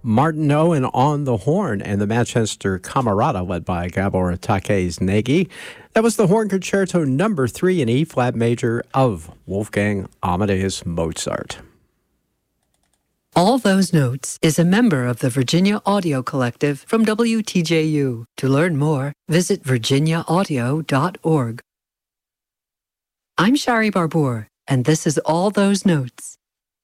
Martin Owen on the horn, and the Manchester Camerata led by Gabor Takes Nagy. That was the Horn Concerto No. 3 in E-flat major of Wolfgang Amadeus Mozart. All Those Notes is a member of the Virginia Audio Collective from WTJU. To learn more, visit virginiaaudio.org. I'm Shari Barbour, and this is All Those Notes.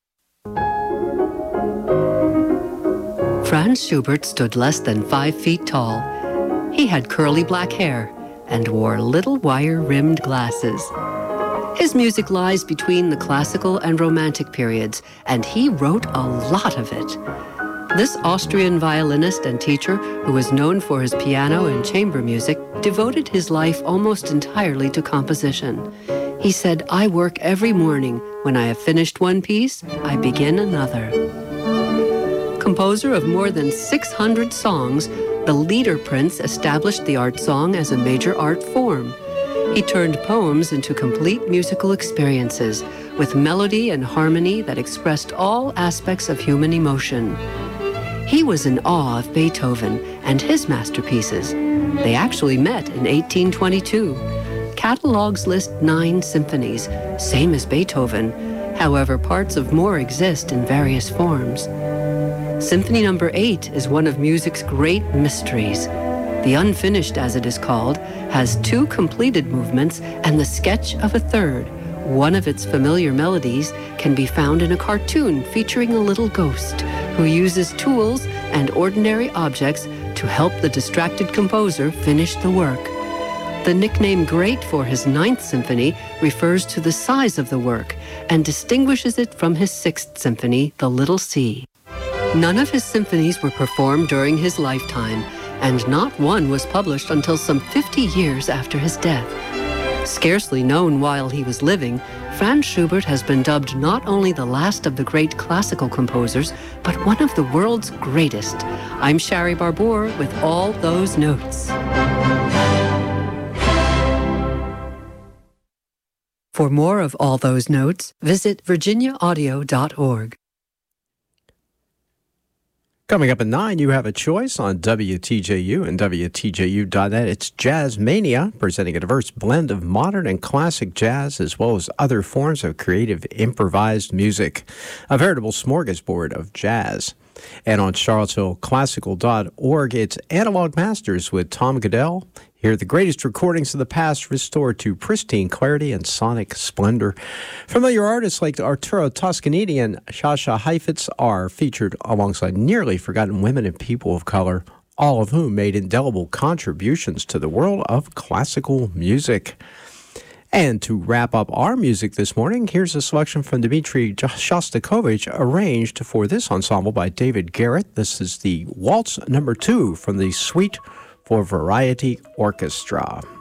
Franz Schubert stood less than 5 feet tall. He had curly black hair and wore little wire-rimmed glasses. His music lies between the classical and romantic periods, and he wrote a lot of it. This Austrian violinist and teacher, who was known for his piano and chamber music, devoted his life almost entirely to composition. He said, "I work every morning. When I have finished one piece, I begin another." Composer of more than 600 songs, the Lieder Prince established the art song as a major art form. He turned poems into complete musical experiences with melody and harmony that expressed all aspects of human emotion. He was in awe of Beethoven and his masterpieces. They actually met in 1822. Catalogs list 9 symphonies, same as Beethoven. However, parts of more exist in various forms. Symphony No. 8 is one of music's great mysteries. The Unfinished, as it is called, has 2 completed movements and the sketch of a third. One of its familiar melodies can be found in a cartoon featuring a little ghost who uses tools and ordinary objects to help the distracted composer finish the work. The nickname Great for his 9th symphony refers to the size of the work and distinguishes it from his 6th symphony, the Little C. None of his symphonies were performed during his lifetime, and not one was published until some 50 years after his death. Scarcely known while he was living, Franz Schubert has been dubbed not only the last of the great classical composers, but one of the world's greatest. I'm Shari Barbour with All Those Notes. For more of All Those Notes, visit virginiaaudio.org. Coming up at 9, you have a choice on WTJU and WTJU.net. It's Jazz Mania, presenting a diverse blend of modern and classic jazz, as well as other forms of creative improvised music. A veritable smorgasbord of jazz. And on charlottesvilleclassical.org, it's Analog Masters with Tom Goodell. Hear the greatest recordings of the past restored to pristine clarity and sonic splendor. Familiar artists like Arturo Toscanini and Sasha Heifetz are featured alongside nearly forgotten women and people of color, all of whom made indelible contributions to the world of classical music. And to wrap up our music this morning, here's a selection from Dmitri Shostakovich, arranged for this ensemble by David Garrett. This is the Waltz No. 2 from the Suite for Variety Orchestra.